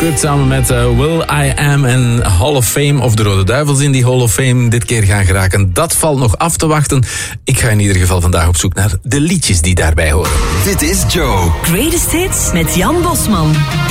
Good samen met Will I Am en Hall of Fame. Of de Rode Duivels in die Hall of Fame dit keer gaan geraken. Dat valt nog af te wachten. Ik ga in ieder geval vandaag op zoek naar de liedjes die daarbij horen. Dit is Joe. Greatest Hits met Jan Bosman.